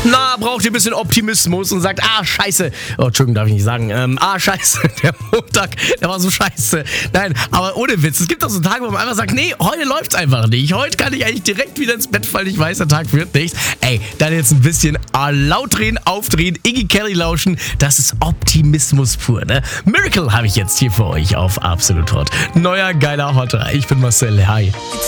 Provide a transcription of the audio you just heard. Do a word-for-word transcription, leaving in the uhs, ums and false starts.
Na, braucht ihr ein bisschen Optimismus und sagt, ah, scheiße. Oh, Entschuldigung, darf ich nicht sagen. Ähm, ah, scheiße, der Montag, der war so scheiße. Nein, aber ohne Witz. Es gibt auch so Tage, wo man einfach sagt, nee, heute läuft's einfach nicht. Heute kann ich eigentlich direkt wieder ins Bett fallen. Ich weiß, der Tag wird nichts. Ey, dann jetzt ein bisschen äh, laut drehen, aufdrehen, Iggy Kelly lauschen. Das ist Optimismus pur, ne? Miracle habe ich jetzt hier für euch auf Absolut Hot. Neuer, geiler Hotter. Ich bin Marcel. Hi.